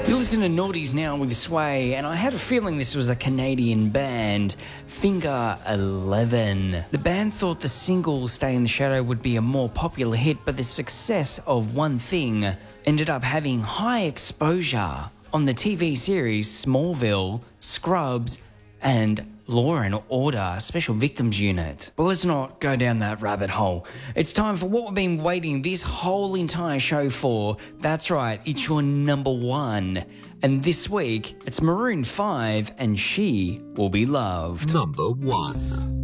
You listen to Naughties now with Sway, and I had a feeling this was a Canadian band, Finger 11. The band thought the single Stay in the Shadow would be a more popular hit, but the success of One Thing ended up having high exposure on the TV series Smallville, Scrubs, and Law and Order Special Victims Unit. But let's not go down that rabbit hole. It's time for what we've been waiting this whole entire show for. That's right, it's your number one. And this week, it's Maroon 5 and She Will Be Loved. Number 1.